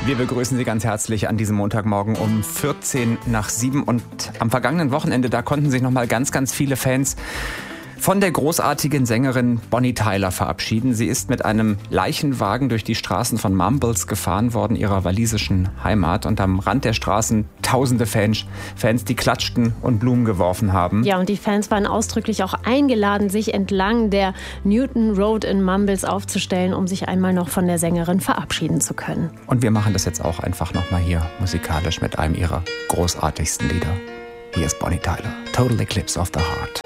Wir begrüßen Sie ganz herzlich an diesem Montagmorgen um 7:14. Und am vergangenen Wochenende, da konnten sich noch mal ganz, ganz viele Fans von der großartigen Sängerin Bonnie Tyler verabschieden. Sie ist mit einem Leichenwagen durch die Straßen von Mumbles gefahren worden, ihrer walisischen Heimat. Und am Rand der Straßen tausende Fans, die klatschten und Blumen geworfen haben. Ja, und die Fans waren ausdrücklich auch eingeladen, sich entlang der Newton Road in Mumbles aufzustellen, um sich einmal noch von der Sängerin verabschieden zu können. Und wir machen das jetzt auch einfach noch mal hier musikalisch mit einem ihrer großartigsten Lieder. Hier ist Bonnie Tyler, Total Eclipse of the Heart.